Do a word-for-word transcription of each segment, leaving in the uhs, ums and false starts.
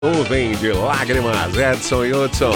Nuvem de lágrimas, Edson Hudson.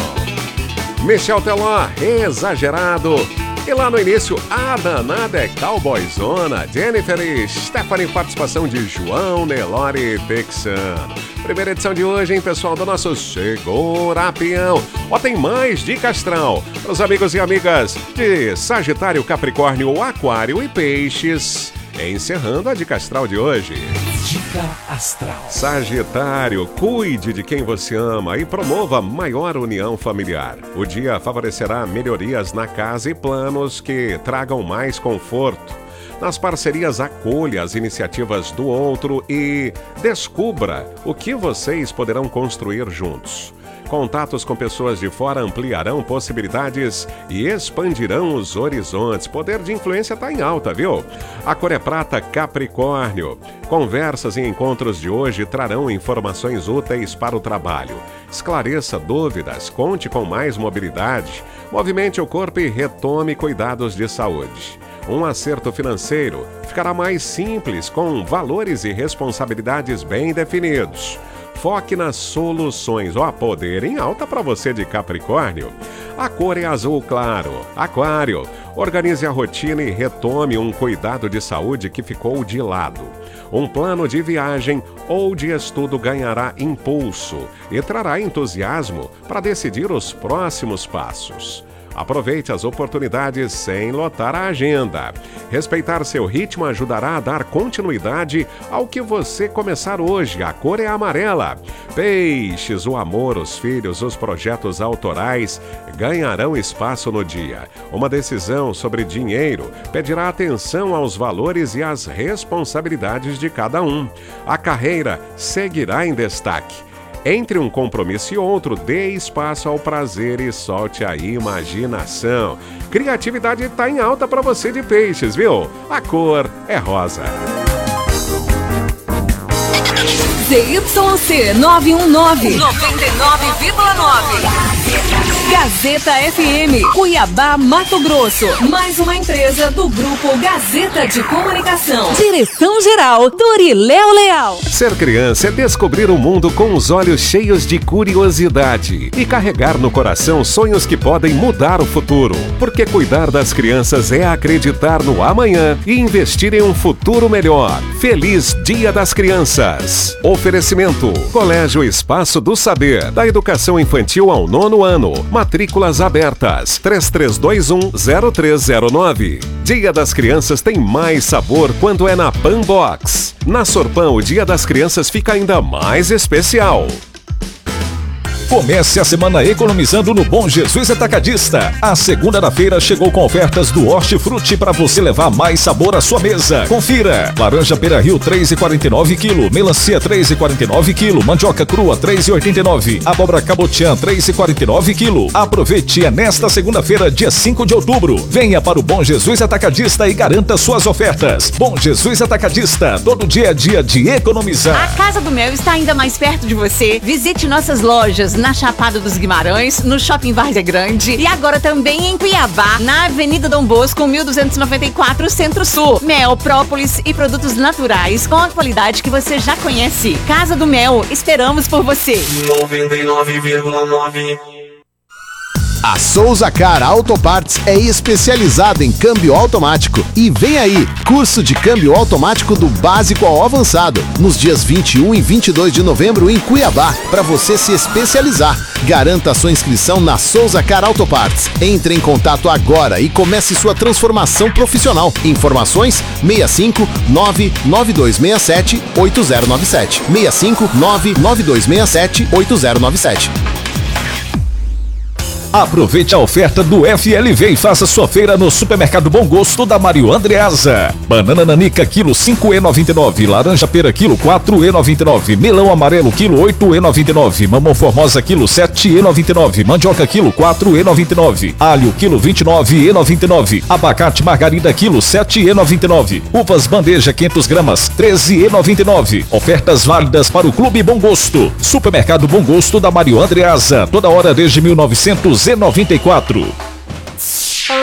Michel Teló, Exagerado. E lá no início, a danada é Cowboyzona. Jennifer e Stephanie, participação de João Nelore Texano. Primeira edição de hoje, hein, pessoal, do nosso Segura Peão. Ó, tem mais dica astral para os amigos e amigas de Sagitário, Capricórnio, Aquário e Peixes. Encerrando a dica astral de hoje. Dica astral. Sagitário, cuide de quem você ama e promova maior união familiar. O dia favorecerá melhorias na casa e planos que tragam mais conforto. Nas parcerias, acolha as iniciativas do outro e descubra o que vocês poderão construir juntos. Contatos com pessoas de fora ampliarão possibilidades e expandirão os horizontes. Poder de influência está em alta, viu? A cor é prata, Capricórnio. Conversas e encontros de hoje trarão informações úteis para o trabalho. Esclareça dúvidas, conte com mais mobilidade, movimente o corpo e retome cuidados de saúde. Um acerto financeiro ficará mais simples, com valores e responsabilidades bem definidos. Foque nas soluções. Ó, poder em alta para você de Capricórnio. A cor é azul claro. Aquário, organize a rotina e retome um cuidado de saúde que ficou de lado. Um plano de viagem ou de estudo ganhará impulso e trará entusiasmo para decidir os próximos passos. Aproveite as oportunidades sem lotar a agenda. Respeitar seu ritmo ajudará a dar continuidade ao que você começar hoje. A cor é amarela. Peixes, o amor, os filhos, os projetos autorais ganharão espaço no dia. Uma decisão sobre dinheiro pedirá atenção aos valores e às responsabilidades de cada um. A carreira seguirá em destaque. Entre um compromisso e outro, dê espaço ao prazer e solte a imaginação. Criatividade está em alta para você de Peixes, viu? A cor é rosa. Z Y C nove um nove, noventa e nove vírgula nove. Gazeta F M, Cuiabá, Mato Grosso. Mais uma empresa do Grupo Gazeta de Comunicação. Direção-geral, Doriléo Leal. Ser criança é descobrir o mundo com os olhos cheios de curiosidade e carregar no coração sonhos que podem mudar o futuro. Porque cuidar das crianças é acreditar no amanhã e investir em um futuro melhor. Feliz Dia das Crianças. Oferecimento: Colégio Espaço do Saber, da educação infantil ao nono ano. Matrículas abertas. três três dois um, zero três zero nove. Dia das Crianças tem mais sabor quando é na Panbox. Na Sorpan, o Dia das Crianças fica ainda mais especial. Comece a semana economizando no Bom Jesus Atacadista. A segunda da feira chegou com ofertas do Hortifruti para você levar mais sabor à sua mesa. Confira: laranja Pera Rio três reais e quarenta e nove quilo, melancia três reais e quarenta e nove quilo, mandioca crua três reais e oitenta e nove, abóbora cabotiã três reais e quarenta e nove quilo. Aproveite, é nesta segunda-feira, dia cinco de outubro. Venha para o Bom Jesus Atacadista e garanta suas ofertas. Bom Jesus Atacadista, todo dia é dia de economizar. A Casa do Mel está ainda mais perto de você. Visite nossas lojas na Chapada dos Guimarães, no Shopping Várzea Grande e agora também em Cuiabá, na Avenida Dom Bosco, mil duzentos e noventa e quatro, Centro-Sul. Mel, própolis e produtos naturais com a qualidade que você já conhece. Casa do Mel, esperamos por você. noventa e nove vírgula nove. A Souza Car Auto Parts é especializada em câmbio automático. E vem aí, curso de câmbio automático do básico ao avançado, nos dias vinte e um e vinte e dois de novembro em Cuiabá, para você se especializar. Garanta sua inscrição na Souza Car Auto Parts. Entre em contato agora e comece sua transformação profissional. Informações: seis cinco nove nove dois seis sete oito zero nove sete. seis cinco nove nove dois seis sete oito zero nove sete. Aproveite a oferta do F L V e faça sua feira no Supermercado Bom Gosto da Mário Andreasa. Banana nanica quilo cinco reais e noventa e nove, laranja pera quilo quatro reais e noventa e nove, melão amarelo quilo oito reais e noventa e nove, mamão formosa quilo sete reais e noventa e nove, mandioca quilo quatro reais e noventa e nove, alho quilo vinte e nove reais e noventa e nove, abacate margarida quilo sete reais e noventa e nove, uvas bandeja quinhentas gramas treze reais e noventa e nove. Ofertas válidas para o Clube Bom Gosto. Supermercado Bom Gosto da Mário Andreasa, toda hora desde mil novecentos e noventa e quatro.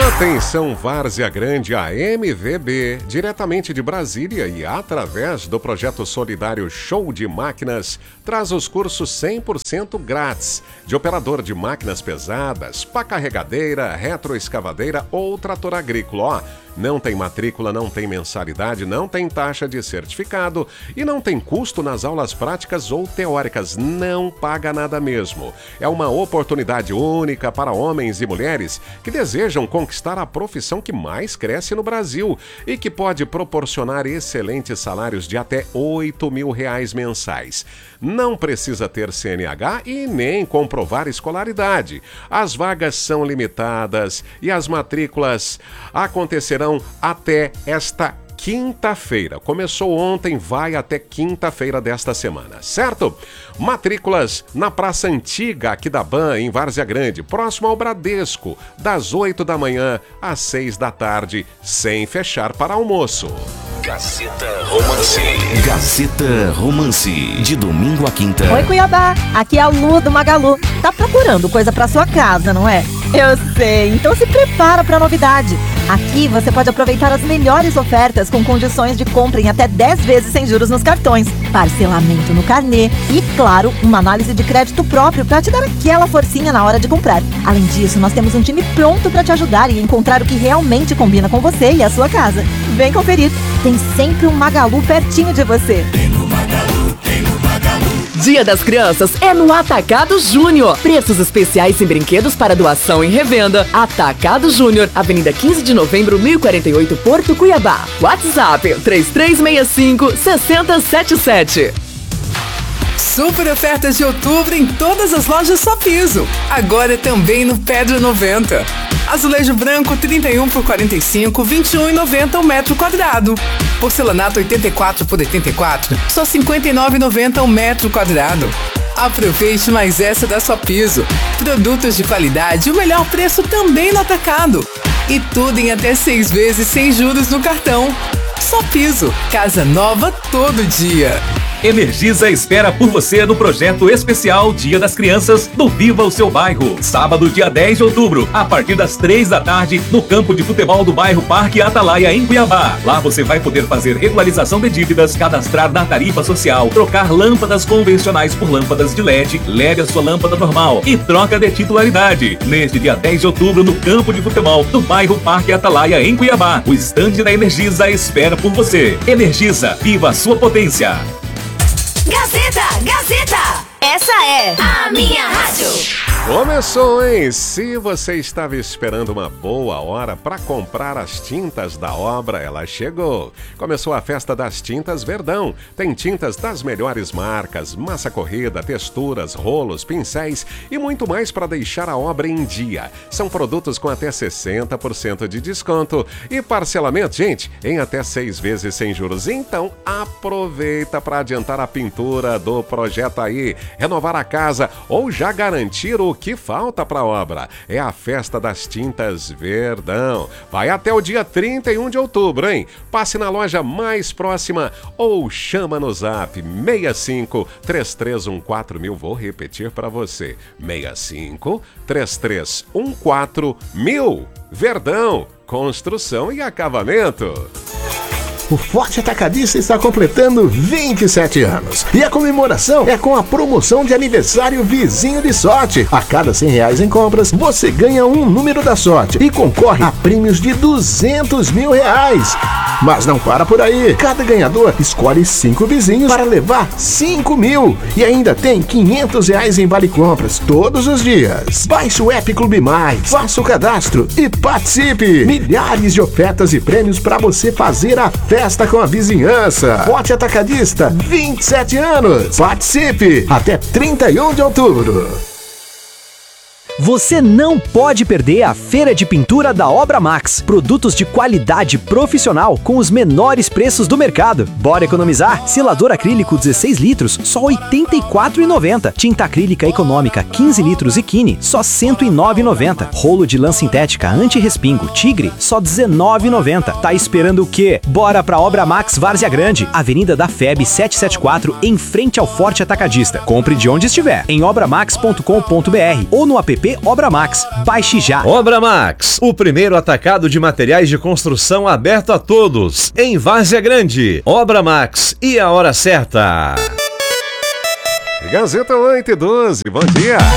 Atenção Várzea Grande, a M V B, diretamente de Brasília e através do projeto solidário Show de Máquinas, traz os cursos cem por cento grátis de operador de máquinas pesadas, pá carregadeira, retroescavadeira ou trator agrícola. Ó, não tem matrícula, não tem mensalidade, não tem taxa de certificado e não tem custo nas aulas práticas ou teóricas. Não paga nada mesmo. É uma oportunidade única para homens e mulheres que desejam conquistar a profissão que mais cresce no Brasil e que pode proporcionar excelentes salários de até oito mil reais mensais. Não precisa ter C N H e nem comprovar escolaridade. As vagas são limitadas e as matrículas acontecerão até esta quinta-feira. Começou ontem, vai até quinta-feira desta semana, certo? Matrículas na Praça Antiga aqui da Ban, em Várzea Grande, próximo ao Bradesco, das oito da manhã às seis da tarde, sem fechar para almoço. Gazeta Romance. Gazeta Romance, de domingo a quinta. Oi, Cuiabá, aqui é a Lu do Magalu. Tá procurando coisa pra sua casa, não é? Eu sei, então se prepara pra novidade. Aqui você pode aproveitar as melhores ofertas com condições de compra em até dez vezes sem juros nos cartões, parcelamento no carnê e, claro, uma análise de crédito próprio para te dar aquela forcinha na hora de comprar. Além disso, nós temos um time pronto para te ajudar e encontrar o que realmente combina com você e a sua casa. Vem conferir, tem sempre um Magalu pertinho de você. Tem no Magalu, tem no Magalu. Dia das Crianças é no Atacado Júnior. Preços especiais em brinquedos para doação e revenda. Atacado Júnior, Avenida quinze de novembro, mil e quarenta e oito, Porto Cuiabá. WhatsApp três três seis cinco, seis zero sete sete. Super ofertas de outubro em todas as lojas Só Piso. Agora também no Pedra noventa. Azulejo branco trinta e um por quarenta e cinco, vinte e um reais e noventa centavos o metro quadrado. Porcelanato oitenta e quatro por oitenta e quatro, só cinquenta e nove reais e noventa centavos o metro quadrado. Aproveite mais essa da Só Piso. Produtos de qualidade e o melhor preço também no atacado. E tudo em até seis vezes sem juros no cartão. Só Piso, casa nova todo dia. Energisa espera por você no projeto especial Dia das Crianças do Viva o Seu Bairro. Sábado, dia dez de outubro, a partir das três da tarde, no campo de futebol do bairro Parque Atalaia, em Cuiabá. Lá você vai poder fazer regularização de dívidas, cadastrar na tarifa social, trocar lâmpadas convencionais por lâmpadas de L E D, leve a sua lâmpada normal e troca de titularidade. Neste dia dez de outubro, no campo de futebol do bairro Parque Atalaia, em Cuiabá. O estande da Energisa espera por você. Energisa, viva a sua potência. Gazeta, Gazeta, essa é a minha rádio. Começou, hein? Se você estava esperando uma boa hora para comprar as tintas da obra, ela chegou. Começou a festa das tintas Verdão. Tem tintas das melhores marcas, massa corrida, texturas, rolos, pincéis e muito mais para deixar a obra em dia. São produtos com até sessenta por cento de desconto e parcelamento, gente, em até seis vezes sem juros. Então aproveita para adiantar a pintura do projeto aí, renovar a casa ou já garantir o O que falta para a obra. É a festa das tintas Verdão. Vai até o dia trinta e um de outubro, hein? Passe na loja mais próxima ou chama no zap seis cinco, três três um quatro mil. Vou repetir para você. seis cinco, três três um quatro mil. Verdão, construção e acabamento. O Forte Atacadista está completando vinte e sete anos. E a comemoração é com a promoção de aniversário Vizinho de Sorte. A cada cem reais em compras, você ganha um número da sorte e concorre a prêmios de duzentos mil reais. Mas não para por aí. Cada ganhador escolhe cinco vizinhos para levar cinco mil. E ainda tem quinhentos reais em vale compras todos os dias. Baixe o app Clube Mais, faça o cadastro e participe. Milhares de ofertas e prêmios para você fazer a festa com a vizinhança. Forte Atacadista, vinte e sete anos. Participe até trinta e um de outubro. Você não pode perder a Feira de Pintura da Obra Max. Produtos de qualidade profissional com os menores preços do mercado. Bora economizar? Selador acrílico dezesseis litros, só oitenta e quatro reais e noventa centavos. Tinta acrílica econômica quinze litros e Kine, só cento e nove reais e noventa centavos. Rolo de lã sintética anti-respingo Tigre, só dezenove reais e noventa centavos. Tá esperando o quê? Bora pra Obra Max Várzea Grande, Avenida da F E B setecentos e setenta e quatro, em frente ao Forte Atacadista. Compre de onde estiver, em obramax ponto com ponto br ou no app T Obra Max. Baixe já. Obra Max, o primeiro atacado de materiais de construção aberto a todos, em Várzea Grande. Obra Max e a hora certa. Gazeta oito e doze, bom dia.